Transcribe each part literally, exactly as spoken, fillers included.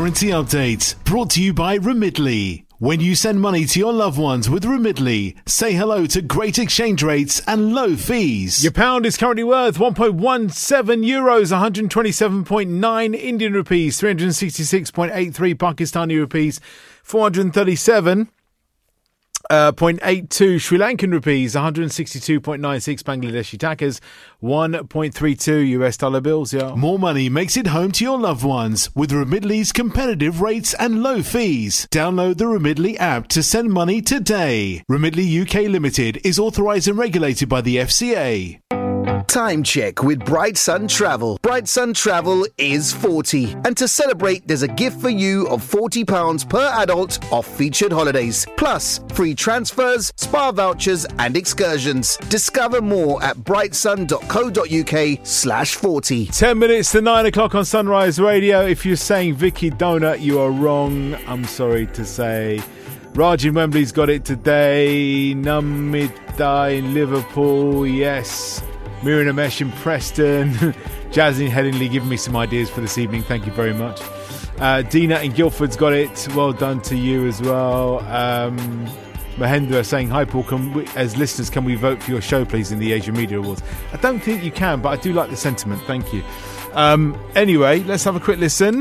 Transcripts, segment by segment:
Warranty Update, brought to you by Remitly. When you send money to your loved ones with Remitly, say hello to great exchange rates and low fees. Your pound is currently worth one point one seven euros, one hundred twenty-seven point nine Indian rupees, three hundred sixty-six point eight three Pakistani rupees, four hundred thirty-seven point eight two Sri Lankan rupees, one hundred sixty-two point nine six Bangladeshi takas, one point three two U S dollar bills. Yeah. More money makes it home to your loved ones with Remitly's competitive rates and low fees. Download the Remitly app to send money today. Remitly U K Limited is authorised and regulated by the F C A. Time check with Bright Sun Travel. Bright Sun Travel is forty. And to celebrate, there's a gift for you of forty pounds per adult off featured holidays. Plus, free transfers, spa vouchers and excursions. Discover more at brightsun.co.uk slash 40. Ten minutes to nine o'clock on Sunrise Radio. If you're saying Vicky Donut, you are wrong. I'm sorry to say. Raj in Wembley's got it today. Numida in Liverpool, yes. Miriam Amesh in Preston. Jazzy in Headingley giving me some ideas for this evening. Thank you very much. Uh, Dina in Guildford's got it. Well done to you as well. Um, Mahendra saying, hi Paul, can we, as listeners, can we vote for your show please in the Asian Media Awards? I don't think you can, but I do like the sentiment. Thank you. Um, anyway, let's have a quick listen.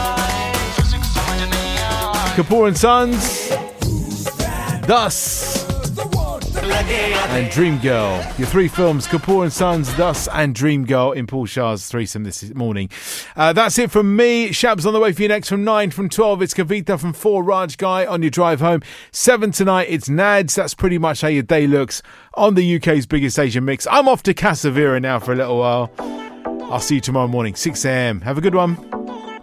Kapoor and Sons, Thus and Dream Girl. Your three films, Kapoor and Sons, Thus and Dream Girl in Paul Shah's threesome this morning. Uh, that's it from me. Shab's on the way for you next from nine. From twelve, it's Kavita. From four, Raj Guy on your drive home. seven tonight, it's Nads. That's pretty much how your day looks on the U K's biggest Asian mix. I'm off to Casa Vera now for a little while. I'll see you tomorrow morning, six a.m. Have a good one.